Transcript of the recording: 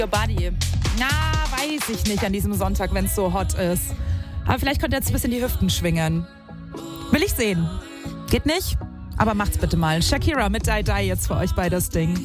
Your Body. Na, weiß ich nicht an diesem Sonntag, wenn es so hot ist. Aber vielleicht könnt ihr jetzt ein bisschen die Hüften schwingen. Will ich sehen. Geht nicht? Aber macht's bitte mal. Shakira mit Die Die jetzt für euch bei das Ding.